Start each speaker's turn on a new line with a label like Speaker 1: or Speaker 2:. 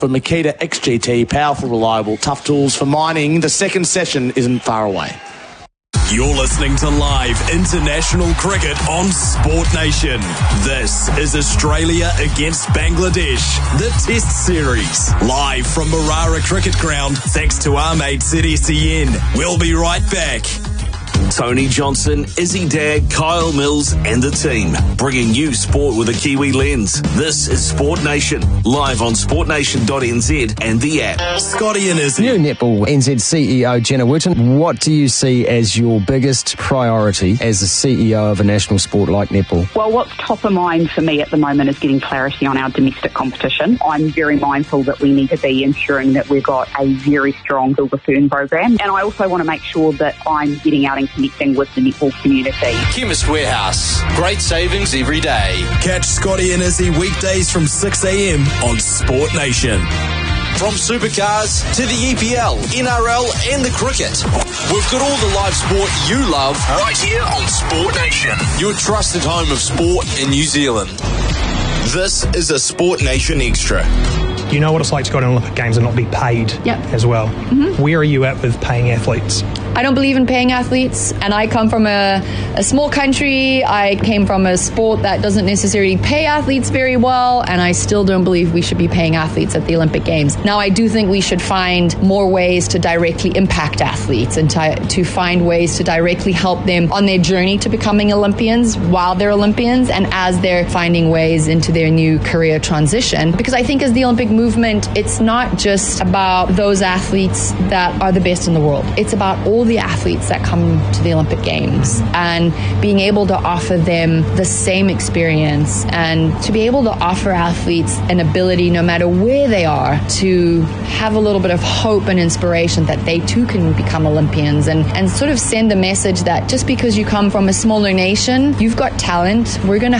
Speaker 1: From Makita XGT, powerful, reliable, tough tools for mining, the second session isn't far away.
Speaker 2: You're listening to live international cricket on Sport Nation. This is Australia against Bangladesh, the Test Series. Live from Marara Cricket Ground, thanks to our mates at SEN. We'll be right back. Tony Johnson, Izzy Dag, Kyle Mills and the team, bringing you sport with a Kiwi lens. This is Sport Nation, live on sportnation.nz and the app. Scotty and Izzy.
Speaker 3: New Netball NZ CEO Jenna Wooten, what do you see as your biggest priority as the CEO of a national sport like netball?
Speaker 4: Well, what's top of mind for me at the moment is getting clarity on our domestic competition. I'm very mindful that we need to be ensuring that we've got a very strong silver fern program, and I also want to make sure that I'm getting out and connecting with the netball community.
Speaker 5: Chemist Warehouse, great savings every day.
Speaker 2: Catch Scotty and Izzy weekdays from 6 a.m. on Sport Nation.
Speaker 5: From supercars to the EPL, NRL and the cricket, we've got all the live sport you love right here on Sport Nation, your trusted home of sport in New Zealand. This is a Sport Nation Extra.
Speaker 6: You know what it's like to go to Olympic Games and not be paid as well. Mm-hmm. Where are you at with paying athletes?
Speaker 7: I don't believe in paying athletes, and I come from a small country. I came from a sport that doesn't necessarily pay athletes very well, and I still don't believe we should be paying athletes at the Olympic Games. Now, I do think we should find more ways to directly impact athletes and to find ways to directly help them on their journey to becoming Olympians while they're Olympians and as they're finding ways into their new career transition. Because I think as the Olympic movement, it's not just about those athletes that are the best in the world. It's about all the athletes that come to the Olympic Games and being able to offer them the same experience and to be able to offer athletes an ability, no matter where they are, to have a little bit of hope and inspiration that they too can become Olympians and sort of send the message that just because you come from a smaller nation, you've got talent. We're going to